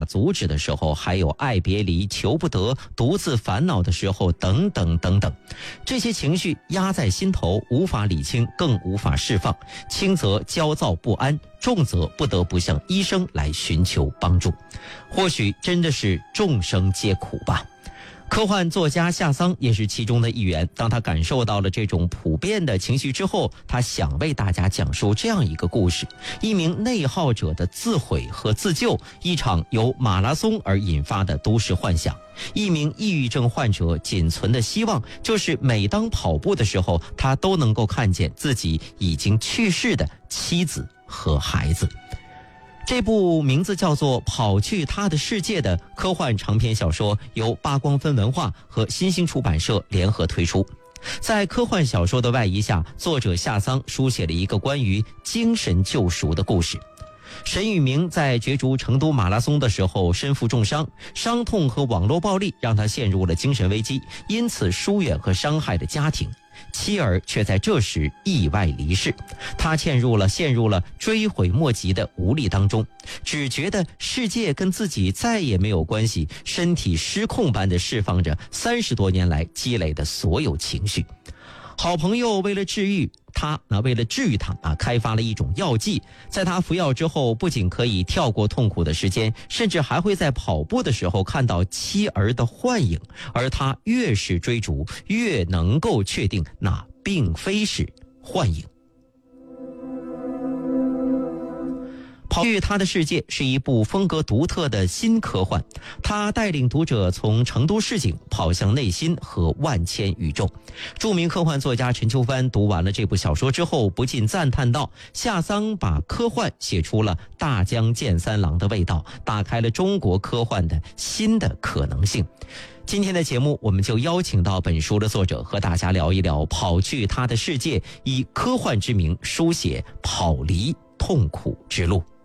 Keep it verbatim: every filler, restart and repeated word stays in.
阻止的时候，还有爱别离、求不得、独自烦恼的时候，等等等等。这些情绪压在心头，无法理清，更无法释放，轻则焦躁不安，重则不得不向医生来寻求帮助。或许真的是众生皆苦吧。科幻作家夏桑也是其中的一员。当他感受到了这种普遍的情绪之后，他想为大家讲述这样一个故事：一名内耗者的自毁和自救，一场由马拉松而引发的都市幻想。一名抑郁症患者仅存的希望，就是每当跑步的时候，他都能够看见自己已经去世的妻子和孩子。这部名字叫做《跑去他的世界》的科幻长篇小说，由八光分文化和新兴出版社联合推出。在科幻小说的外衣下，作者夏桑书写了一个关于精神救赎的故事。沈宇明在角逐成都马拉松的时候身负重伤，伤痛和网络暴力让他陷入了精神危机，因此疏远和伤害了家庭。妻儿却在这时意外离世，他陷入了陷入了追悔莫及的无力当中，只觉得世界跟自己再也没有关系，身体失控般的释放着三十多年来积累的所有情绪。好朋友为了治愈他啊，为了治愈他啊，开发了一种药剂，在他服药之后，不仅可以跳过痛苦的时间，甚至还会在跑步的时候看到妻儿的幻影。而他越是追逐，越能够确定那并非是幻影。跑去他的世界是一部风格独特的新科幻，它带领读者从成都市井跑向内心和万千宇宙。著名科幻作家陈秋帆读完了这部小说之后，不禁赞叹道：夏桑把科幻写出了大江健三郎的味道，打开了中国科幻的新的可能性。今天的节目，我们就邀请到本书的作者和大家聊一聊跑去他的世界，以科幻之名书写跑离痛苦之路。